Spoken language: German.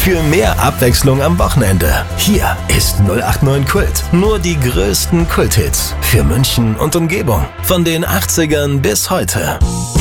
für mehr Abwechslung am Wochenende. Hier ist 089 Kult. Nur die größten Kulthits für München und Umgebung. Von den 80ern bis heute.